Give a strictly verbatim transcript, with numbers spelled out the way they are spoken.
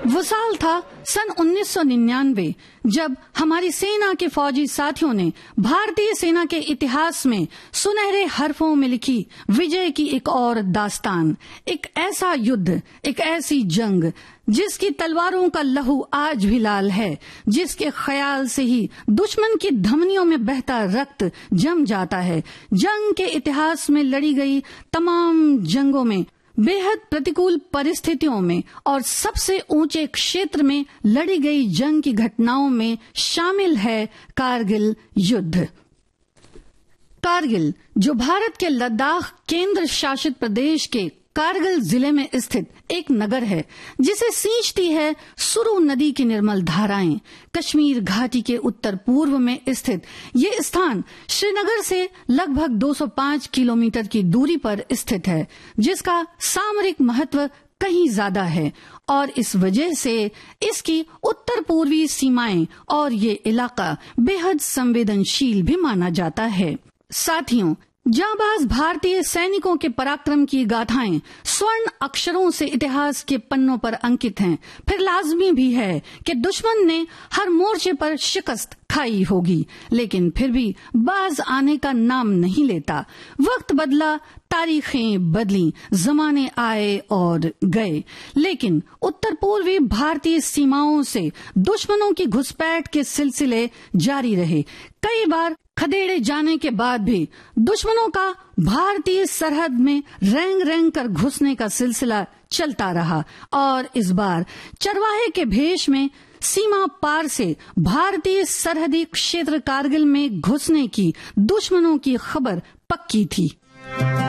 वो साल था सन उन्नीस सौ निन्यानवे, जब हमारी सेना के फौजी साथियों ने भारतीय सेना के इतिहास में सुनहरे हरफों में लिखी विजय की एक और दास्तान, एक ऐसा युद्ध, एक ऐसी जंग जिसकी तलवारों का लहू आज भी लाल है, जिसके ख्याल से ही दुश्मन की धमनियों में बहता रक्त जम जाता है। जंग के इतिहास में लड़ी गई तमाम जंगों में, बेहद प्रतिकूल परिस्थितियों में और सबसे ऊंचे क्षेत्र में लड़ी गई जंग की घटनाओं में शामिल है कारगिल युद्ध। कारगिल, जो भारत के लद्दाख केंद्र शासित प्रदेश के कारगिल जिले में स्थित एक नगर है, जिसे सींचती है सुरु नदी की निर्मल धाराएं। कश्मीर घाटी के उत्तर पूर्व में स्थित ये स्थान श्रीनगर से लगभग दो सौ पाँच किलोमीटर की दूरी पर स्थित है, जिसका सामरिक महत्व कहीं ज्यादा है और इस वजह से इसकी उत्तर पूर्वी सीमाएं और ये इलाका बेहद संवेदनशील भी माना जाता है। साथियों, जांबाज भारतीय सैनिकों के पराक्रम की गाथाएं स्वर्ण अक्षरों से इतिहास के पन्नों पर अंकित हैं। फिर लाजमी भी है कि दुश्मन ने हर मोर्चे पर शिकस्त खाई होगी, लेकिन फिर भी बाज आने का नाम नहीं लेता। वक्त बदला, तारीखें बदली, जमाने आए और गए, लेकिन उत्तर पूर्वी भारतीय सीमाओं से दुश्मनों की घुसपैठ के सिलसिले जारी रहे। कई बार खदेड़े जाने के बाद भी दुश्मनों का भारतीय सरहद में रेंग रेंग कर घुसने का सिलसिला चलता रहा और इस बार चरवाहे के भेष में सीमा पार से भारतीय सरहदी क्षेत्र कारगिल में घुसने की दुश्मनों की खबर पक्की थी।